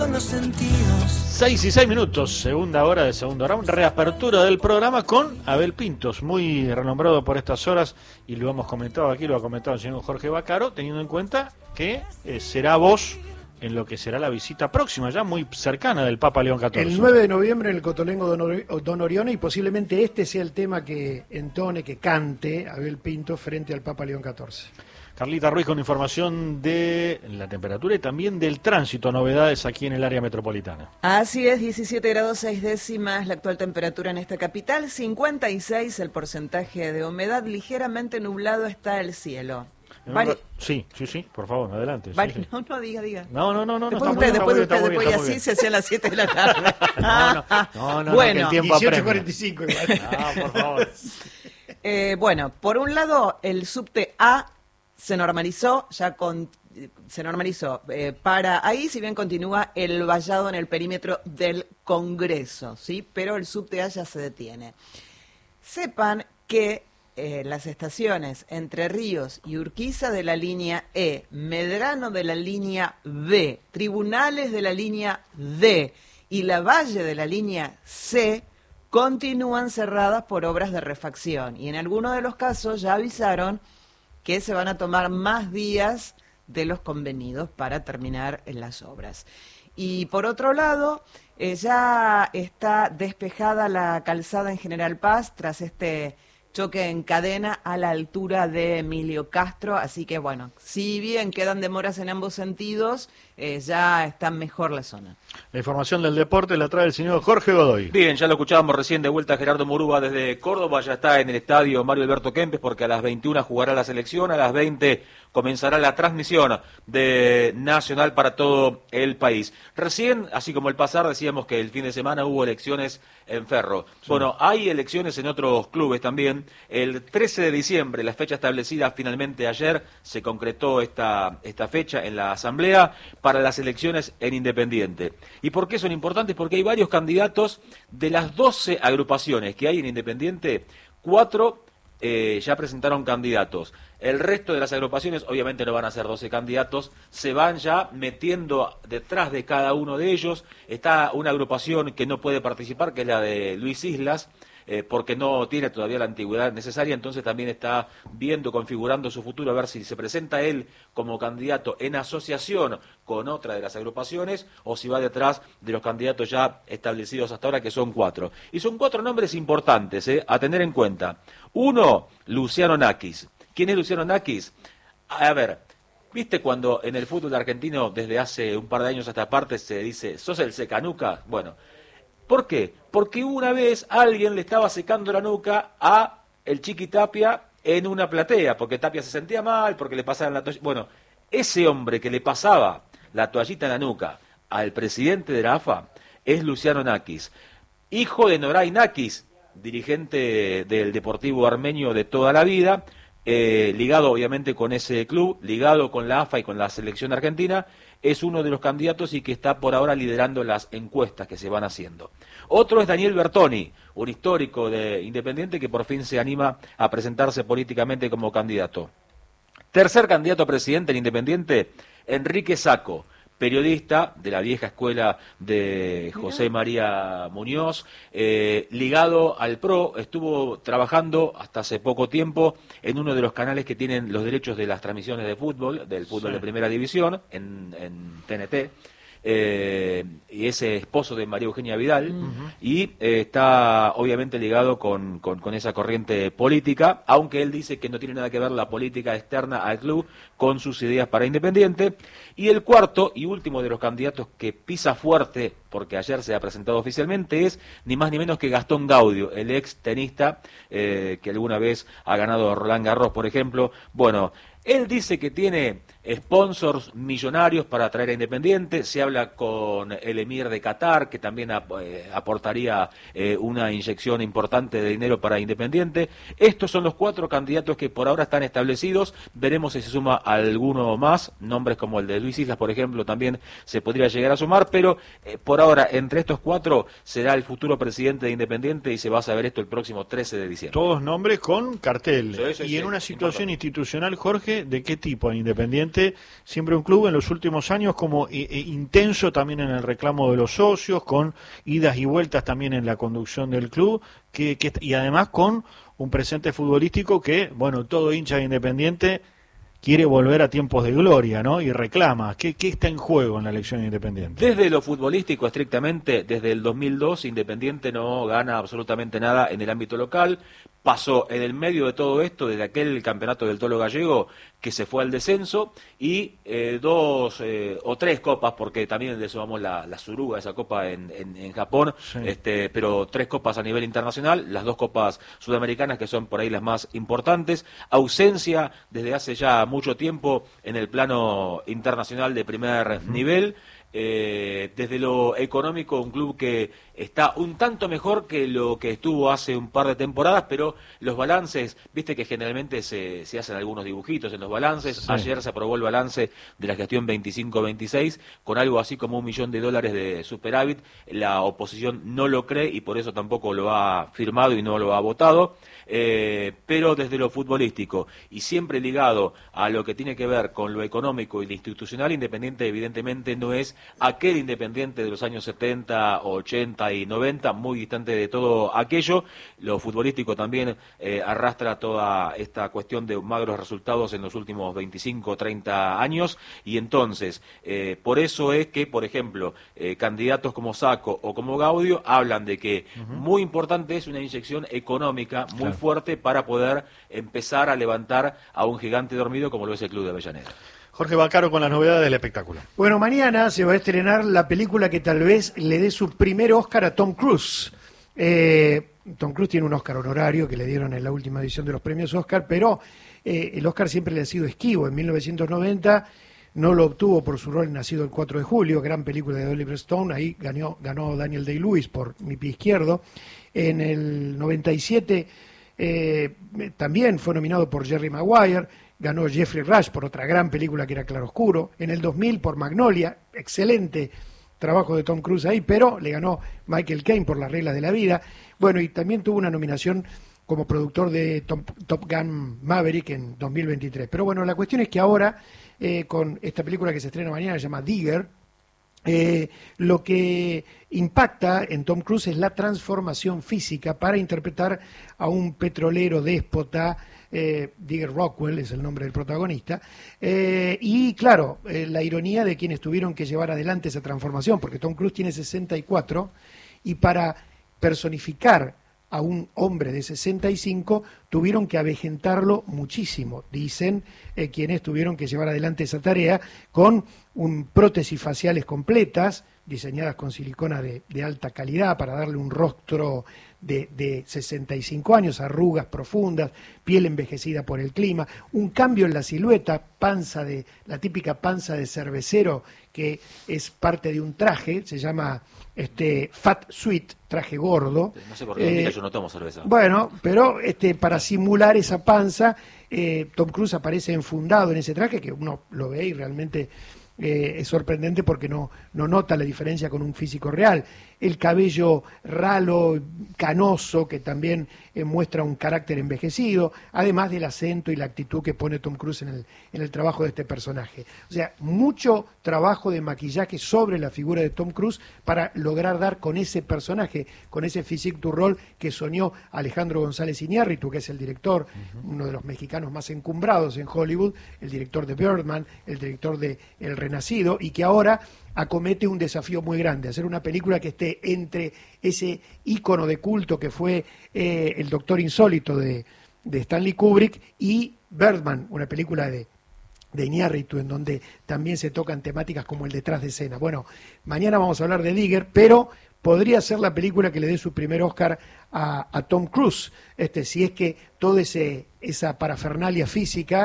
todos los sentidos. 6:06, segunda hora de segundo round, reapertura del programa con Abel Pintos, muy renombrado por estas horas, y lo hemos comentado aquí, lo ha comentado el señor Jorge Vaccaro, teniendo en cuenta que será voz en lo que será la visita próxima, ya muy cercana del Papa León XIV. El 9 de noviembre en el Cotolengo Don Orione, y posiblemente este sea el tema que entone, que cante Abel Pintos frente al Papa León XIV. Carlita Ruiz con información de la temperatura y también del tránsito, novedades aquí en el área metropolitana. Así es, 17 grados 6 décimas la actual temperatura en esta capital, 56 el porcentaje de humedad, ligeramente nublado está el cielo. Sí, por favor, adelante. Sí. No, diga. No. Después de así se hacían las 7 de la tarde. No, bueno, que el tiempo 18:45 igual. No, por favor. Bueno, por un lado, el subte A se normalizó, para ahí, si bien continúa el vallado en el perímetro del Congreso, ¿sí? Pero el subte A ya se detiene. Sepan que las estaciones Entre Ríos y Urquiza de la línea E, Medrano de la línea B, Tribunales de la línea D y Lavalle de la línea C continúan cerradas por obras de refacción, y en algunos de los casos ya avisaron que se van a tomar más días de los convenidos para terminar las obras. Y por otro lado, ya está despejada la calzada en General Paz tras este choque en cadena a la altura de Emilio Castro, así que bueno, si bien quedan demoras en ambos sentidos, ya está mejor la zona. La información del deporte la trae el señor Jorge Godoy. Bien, ya lo escuchábamos recién de vuelta Gerardo Murúa desde Córdoba, ya está en el estadio Mario Alberto Kempes porque a las 21 jugará la selección, a las 20 comenzará la transmisión de Nacional para todo el país. Recién, así como el pasar, decíamos que el fin de semana hubo elecciones en Ferro. Sí. Bueno, hay elecciones en otros clubes también. El 13 de diciembre, la fecha establecida finalmente ayer, se concretó esta fecha en la asamblea para las elecciones en Independiente. ¿Y por qué son importantes? Porque hay varios candidatos de las 12 agrupaciones que hay en Independiente, 4 ya presentaron candidatos. El resto de las agrupaciones obviamente no van a ser 12 candidatos, se van ya metiendo detrás de cada uno de ellos. Está una agrupación que no puede participar, que es la de Luis Islas, porque no tiene todavía la antigüedad necesaria, entonces también está viendo, configurando su futuro, a ver si se presenta él como candidato en asociación con otra de las agrupaciones, o si va detrás de los candidatos ya establecidos hasta ahora, que son 4. Y son 4 nombres importantes, a tener en cuenta. Uno, Luciano Nakis. ¿Quién es Luciano Nakis? A ver, ¿viste cuando en el fútbol argentino desde hace un par de años a esta parte se dice, sos el secanuca? Bueno, ¿por qué? Porque una vez alguien le estaba secando la nuca a el Chiqui Tapia en una platea, porque Tapia se sentía mal, porque le pasaban la toallita. Bueno, ese hombre que le pasaba la toallita en la nuca al presidente de la AFA es Luciano Nakis, hijo de Noray Nakis, dirigente del Deportivo Armenio de toda la vida, ligado obviamente con ese club, ligado con la AFA y con la selección argentina. Es uno de los candidatos y que está por ahora liderando las encuestas que se van haciendo. Otro es Daniel Bertoni, un histórico de Independiente que por fin se anima a presentarse políticamente como candidato. Tercer candidato a presidente en Independiente, Enrique Sacco, periodista de la vieja escuela de José María Muñoz, ligado al PRO, estuvo trabajando hasta hace poco tiempo en uno de los canales que tienen los derechos de las transmisiones de fútbol, del fútbol de primera división, en TNT, y es esposo de María Eugenia Vidal, y está obviamente ligado con esa corriente política, aunque él dice que no tiene nada que ver la política externa al club con sus ideas para Independiente. Y el cuarto y último de los candidatos que pisa fuerte, porque ayer se ha presentado oficialmente, es ni más ni menos que Gastón Gaudio, el ex tenista que alguna vez ha ganado Roland Garros, por ejemplo. Bueno, él dice que tiene sponsors millonarios para traer a Independiente, se habla con el emir de Qatar, que también aportaría una inyección importante de dinero para Independiente. Estos son los 4 candidatos que por ahora están establecidos, veremos si se suma alguno más, nombres como el de Luis Islas, por ejemplo, también se podría llegar a sumar, pero por ahora, entre estos 4, será el futuro presidente de Independiente y se va a saber esto el próximo 13 de diciembre. Todos nombres con cartel. Sí, y en una situación institucional, Jorge, de qué tipo en Independiente, siempre un club en los últimos años como intenso también en el reclamo de los socios, con idas y vueltas también en la conducción del club, y además con un presente futbolístico que, bueno, todo hincha de Independiente quiere volver a tiempos de gloria, ¿no? Y reclama. ¿Qué está en juego en la elección Independiente? Desde lo futbolístico, estrictamente, desde el 2002, Independiente no gana absolutamente nada en el ámbito local. Pasó en el medio de todo esto, desde aquel campeonato del Tolo Gallego, que se fue al descenso, y 2 o 3 copas, porque también le sumamos la Suruga, esa copa en Japón, Sí. pero 3 copas a nivel internacional, las 2 copas sudamericanas, que son por ahí las más importantes. Ausencia desde hace ya mucho tiempo en el plano internacional de primer nivel. Desde lo económico, un club que está un tanto mejor que lo que estuvo hace un par de temporadas, pero los balances, viste que generalmente se hacen algunos dibujitos en los balances. Sí. Ayer se aprobó el balance de la gestión 25-26 con algo así como $1 millón de superávit. La oposición no lo cree y por eso tampoco lo ha firmado y no lo ha votado. Pero desde lo futbolístico y siempre ligado a lo que tiene que ver con lo económico y lo institucional, Independiente evidentemente no es aquel Independiente de los años 70, 80 y 90, muy distante de todo aquello. Lo futbolístico también arrastra toda esta cuestión de magros resultados en los últimos 25, 30 años, y entonces por eso es que, por ejemplo, candidatos como Sacco o como Gaudio hablan de que muy importante es una inyección económica muy fuerte para poder empezar a levantar a un gigante dormido como lo es el Club de Avellaneda. Jorge Vaccaro con las novedades del espectáculo. Bueno, mañana se va a estrenar la película que tal vez le dé su primer Oscar a Tom Cruise. Tom Cruise tiene un Oscar honorario que le dieron en la última edición de los premios Oscar, pero el Oscar siempre le ha sido esquivo. En 1990 no lo obtuvo por su rol en Nacido el 4 de julio, gran película de Oliver Stone, ahí ganó Daniel Day-Lewis por Mi pie izquierdo. En el 97 también fue nominado por Jerry Maguire, ganó Jeffrey Rush por otra gran película que era Claroscuro. En el 2000 por Magnolia, excelente trabajo de Tom Cruise ahí, pero le ganó Michael Caine por Las reglas de la vida. Bueno, y también tuvo una nominación como productor de Top Gun Maverick en 2023. Pero bueno, la cuestión es que ahora, con esta película que se estrena mañana, se llama Digger, lo que impacta en Tom Cruise es la transformación física para interpretar a un petrolero déspota. Digger Rockwell es el nombre del protagonista, y claro, la ironía de quienes tuvieron que llevar adelante esa transformación, porque Tom Cruise tiene 64 y para personificar a un hombre de 65 tuvieron que avejentarlo muchísimo, dicen quienes tuvieron que llevar adelante esa tarea, con prótesis faciales completas, diseñadas con silicona de alta calidad para darle un rostro de 65 años, arrugas profundas, piel envejecida por el clima, un cambio en la silueta, la típica panza de cervecero que es parte de un traje, se llama Fat Suit, traje gordo. No sé por qué yo no tomo cerveza. Bueno, pero para simular esa panza, Tom Cruise aparece enfundado en ese traje que uno lo ve y realmente es sorprendente porque no nota la diferencia con un físico real. El cabello ralo, canoso, que también muestra un carácter envejecido, además del acento y la actitud que pone Tom Cruise en el trabajo de este personaje. O sea, mucho trabajo de maquillaje sobre la figura de Tom Cruise para lograr dar con ese personaje, con ese physique du rôle que soñó Alejandro González Iñárritu, que es el director, uno de los mexicanos más encumbrados en Hollywood, el director de Birdman, el director de El Renacido, y que ahora acomete un desafío muy grande, hacer una película que esté entre ese ícono de culto que fue El Doctor Insólito de Stanley Kubrick y Birdman, una película de Iñárritu, en donde también se tocan temáticas como el detrás de escena. Bueno, mañana vamos a hablar de Digger, pero podría ser la película que le dé su primer Oscar a Tom Cruise, si es que toda esa parafernalia física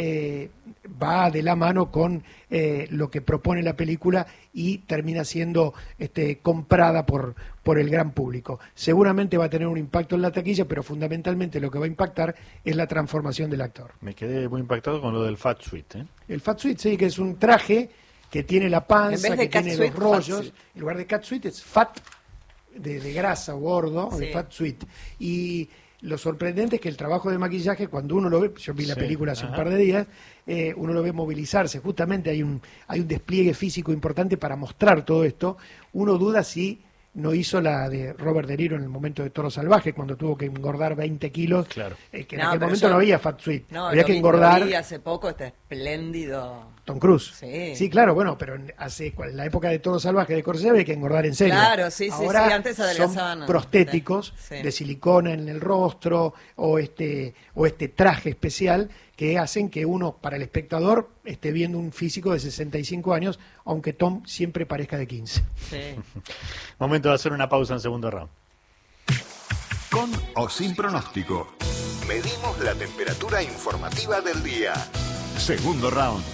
va de la mano con lo que propone la película y termina siendo comprada por el gran público. Seguramente va a tener un impacto en la taquilla, pero fundamentalmente lo que va a impactar es la transformación del actor. Me quedé muy impactado con lo del Fat Suit. El Fat Suit, sí, que es un traje que tiene la panza, que tiene los rollos. En lugar de Cat Suit es Fat, de grasa o gordo, sí. de Fat Suit. Y lo sorprendente es que el trabajo de maquillaje, cuando uno lo ve, yo vi la película hace un par de días, uno lo ve movilizarse, justamente hay un despliegue físico importante para mostrar todo esto. Uno duda si no hizo la de Robert De Niro en el momento de Toro Salvaje, cuando tuvo que engordar 20 kilos, Claro. Que en aquel momento no había Fat Suite, había que Lo engordar. vi hace poco, está espléndido. Tom Cruise. Sí. Claro, bueno, pero en la época de Toro Salvaje de Scorsese había que engordar en serio. Claro, sí, Ahora antes adelgazaban. son prostéticos de silicona en el rostro o este traje especial que hacen que uno, para el espectador, esté viendo un físico de 65 años, aunque Tom siempre parezca de 15. Sí. Momento de hacer una pausa en segundo round. Con o sin pronóstico. Medimos la temperatura informativa del día. Segundo round.